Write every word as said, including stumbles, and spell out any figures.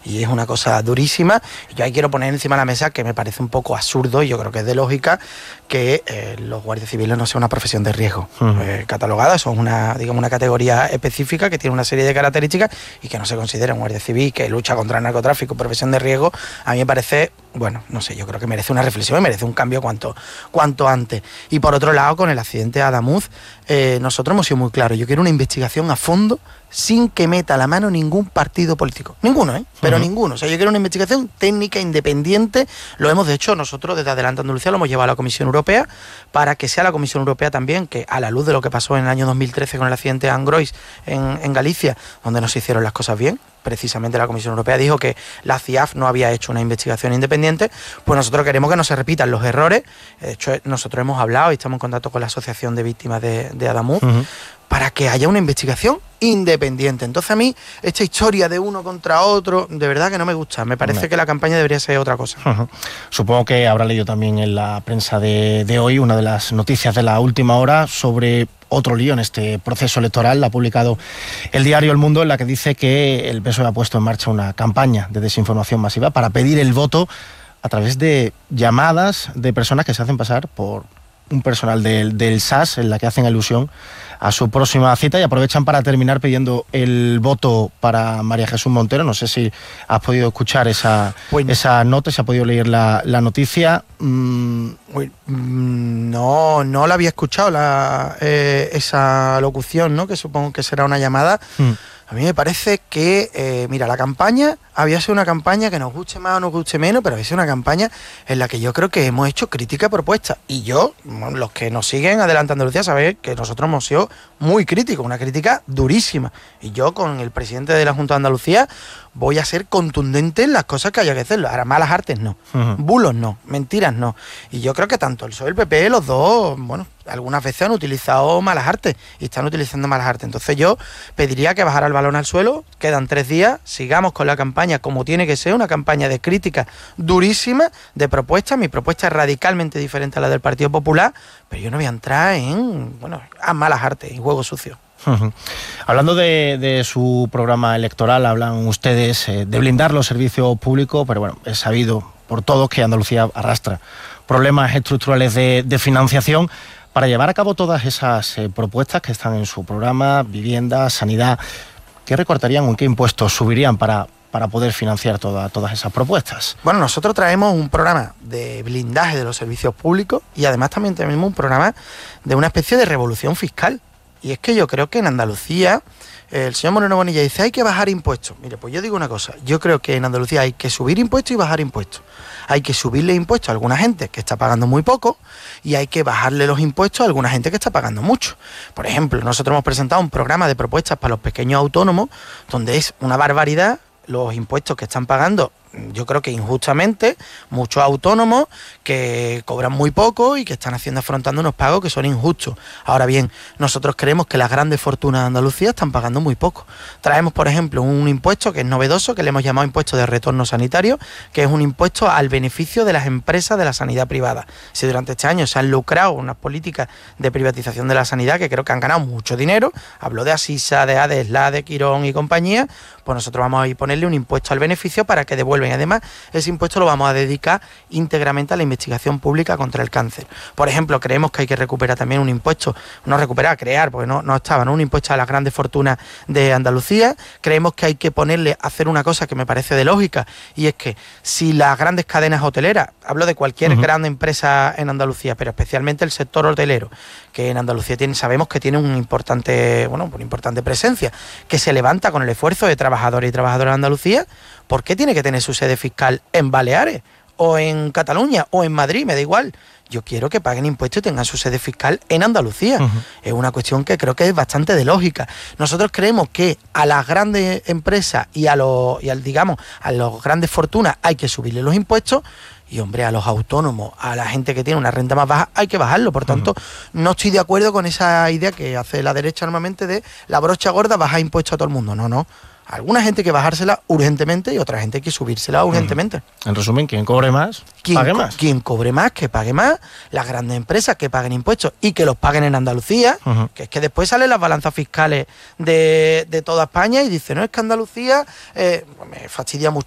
y es una cosa durísima. Y yo ahí quiero poner encima de la mesa que me parece un poco absurdo, y yo creo que es de lógica, que eh, los guardias civiles no sea una profesión de riesgo uh-huh. eh, catalogada. Son una, digamos, una categoría específica que tiene una serie de características y que no se considera un guardia civil que lucha contra el narcotráfico, profesión de riesgo. A mí me parece, bueno, no sé, yo creo que merece una reflexión y merece un cambio cuanto, cuanto antes. Y por otro lado, con el accidente de Adamuz, eh, nosotros hemos sido muy claros. Yo quiero una investigación a fondo sin que meta la mano ningún partido político. Ninguno, ¿eh? Pero uh-huh. ninguno. O sea, yo quiero una investigación técnica, independiente. Lo hemos, de hecho, nosotros desde Adelante Andalucía lo hemos llevado a la Comisión Europea para que sea la Comisión Europea también, que a la luz de lo que pasó en el año dos mil trece con el accidente de Angrois en, en Galicia, donde no se hicieron las cosas bien, precisamente la Comisión Europea dijo que la C I A F no había hecho una investigación independiente, pues nosotros queremos que no se repitan los errores. De hecho, nosotros hemos hablado y estamos en contacto con la Asociación de Víctimas de, de Adamuz, uh-huh. para que haya una investigación independiente. Entonces a mí, esta historia de uno contra otro, de verdad que no me gusta. Me parece no. que la campaña debería ser otra cosa. Uh-huh. Supongo que habrá leído también en la prensa de, de hoy una de las noticias de la última hora sobre otro lío en este proceso electoral. La ha publicado el diario El Mundo, en la que dice que el P S O E ha puesto en marcha una campaña de desinformación masiva para pedir el voto a través de llamadas de personas que se hacen pasar por un personal del, del S A S, en la que hacen alusión a su próxima cita, y aprovechan para terminar pidiendo el voto para María Jesús Montero. No sé si has podido escuchar esa, pues, esa nota, si has podido leer la, la noticia. Mm, no, no la había escuchado, la, eh, esa locución, ¿no? Que supongo que será una llamada. Mm. A mí me parece que, eh, mira, la campaña había sido una campaña que nos guste más o nos guste menos, pero había sido una campaña en la que yo creo que hemos hecho crítica propuesta. Y yo, bueno, los que nos siguen Adelante Andalucía, sabéis que nosotros hemos sido muy críticos, una crítica durísima. Y yo, con el presidente de la Junta de Andalucía, voy a ser contundente en las cosas que haya que hacerlo. Ahora, malas artes no, uh-huh. bulos no, mentiras no. Y yo creo que tanto el P S O E y el P P, los dos, bueno, algunas veces han utilizado malas artes y están utilizando malas artes. Entonces yo pediría que bajara el balón al suelo. Quedan tres días, sigamos con la campaña como tiene que ser, una campaña de crítica durísima, de propuestas. Mi propuesta es radicalmente diferente a la del Partido Popular, pero yo no voy a entrar en, bueno, a malas artes y juegos sucios. Uh-huh. Hablando de, de su programa electoral, hablan ustedes eh, de blindar los servicios públicos, pero bueno, es sabido por todos que Andalucía arrastra problemas estructurales de, de financiación. Para llevar a cabo todas esas eh, propuestas que están en su programa, vivienda, sanidad, ¿qué recortarían o qué impuestos subirían para, para poder financiar toda, todas esas propuestas? Bueno, nosotros traemos un programa de blindaje de los servicios públicos y además también tenemos un programa de una especie de revolución fiscal. Y es que yo creo que en Andalucía, eh, el señor Moreno Bonilla dice, hay que bajar impuestos. Mire, pues yo digo una cosa, yo creo que en Andalucía hay que subir impuestos y bajar impuestos. Hay que subirle impuestos a alguna gente que está pagando muy poco y hay que bajarle los impuestos a alguna gente que está pagando mucho. Por ejemplo, nosotros hemos presentado un programa de propuestas para los pequeños autónomos donde es una barbaridad los impuestos que están pagando, yo creo que injustamente, muchos autónomos que cobran muy poco y que están haciendo afrontando unos pagos que son injustos. Ahora bien, nosotros creemos que las grandes fortunas de Andalucía están pagando muy poco. Traemos, por ejemplo, un impuesto que es novedoso, que le hemos llamado impuesto de retorno sanitario, que es un impuesto al beneficio de las empresas de la sanidad privada. Si durante este año se han lucrado unas políticas de privatización de la sanidad que creo que han ganado mucho dinero, hablo de Asisa, de Adesla, de Quirón y compañía, pues nosotros vamos a ir ponerle un impuesto al beneficio para que devuelven. Además, ese impuesto lo vamos a dedicar íntegramente a la investigación pública contra el cáncer. Por ejemplo, creemos que hay que recuperar también un impuesto, no recuperar, crear, porque no, no estaba, ¿no? Un impuesto a las grandes fortunas de Andalucía. Creemos que hay que ponerle, hacer una cosa que me parece de lógica, y es que si las grandes cadenas hoteleras, hablo de cualquier uh-huh. gran empresa en Andalucía, pero especialmente el sector hotelero, que en Andalucía tiene, sabemos que tiene una importante, bueno, una importante presencia, que se levanta con el esfuerzo de trabajadores y trabajadoras de Andalucía, ¿por qué tiene que tener su sede fiscal en Baleares, o en Cataluña, o en Madrid? Me da igual. Yo quiero que paguen impuestos y tengan su sede fiscal en Andalucía. Uh-huh. Es una cuestión que creo que es bastante de lógica. Nosotros creemos que a las grandes empresas y a los, y al, digamos, a las grandes fortunas hay que subirle los impuestos. Y, hombre, a los autónomos, a la gente que tiene una renta más baja, hay que bajarlo. Por tanto, uh-huh. no estoy de acuerdo con esa idea que hace la derecha normalmente de la brocha gorda, bajar impuestos a todo el mundo. No, no. Alguna gente hay que bajársela urgentemente y otra gente hay que subírsela urgentemente. En resumen, quien cobre más, quien pague co- más. Quien cobre más, que pague más. Las grandes empresas que paguen impuestos y que los paguen en Andalucía, uh-huh. que es que después salen las balanzas fiscales de, de toda España y dicen, no, es que Andalucía, eh, me fastidia mucho